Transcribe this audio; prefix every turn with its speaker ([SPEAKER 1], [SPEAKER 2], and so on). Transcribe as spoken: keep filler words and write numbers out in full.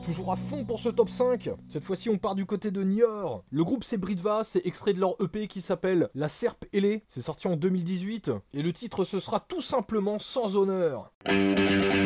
[SPEAKER 1] Toujours à fond pour ce top cinq. Cette fois-ci, on part du côté de Niort. Le groupe c'est Britva, c'est extrait de leur E P qui s'appelle La Serpe ailée. C'est sorti en deux mille dix-huit. Et le titre, ce sera tout simplement Sans honneur.